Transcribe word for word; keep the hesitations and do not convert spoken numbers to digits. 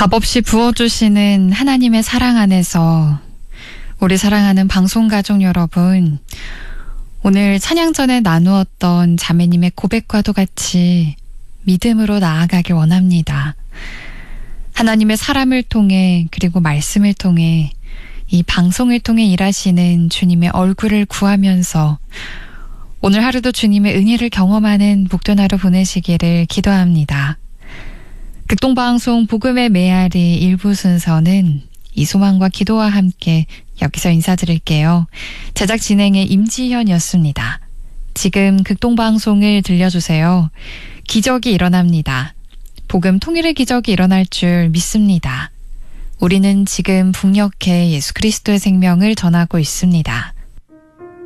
값없이 부어주시는 하나님의 사랑 안에서 우리 사랑하는 방송가족 여러분, 오늘 찬양 전에 나누었던 자매님의 고백과도 같이 믿음으로 나아가길 원합니다. 하나님의 사람을 통해 그리고 말씀을 통해 이 방송을 통해 일하시는 주님의 얼굴을 구하면서 오늘 하루도 주님의 은혜를 경험하는 목돈 하루 보내시기를 기도합니다. 극동방송 복음의 메아리 일부 순서는 이 소망과 기도와 함께 여기서 인사드릴게요. 제작 진행의 임지현이었습니다. 지금 극동방송을 들려주세요. 기적이 일어납니다. 복음 통일의 기적이 일어날 줄 믿습니다. 우리는 지금 북녘에 예수 그리스도의 생명을 전하고 있습니다.